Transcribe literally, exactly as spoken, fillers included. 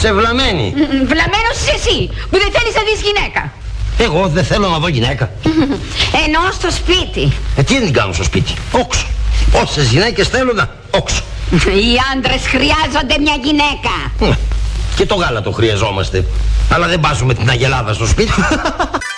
Είσαι βλαμμένη. Βλαμμένος είσαι εσύ που δεν θέλεις να δεις γυναίκα. Εγώ δεν θέλω να δω γυναίκα. Εννοώ στο σπίτι. Ε, τι δεν κάνω στο σπίτι. Όξο. Όσες γυναίκες θέλω να... Όξο. Οι άντρες χρειάζονται μια γυναίκα. Και το γάλα το χρειαζόμαστε. Αλλά δεν βάζουμε την αγελάδα στο σπίτι.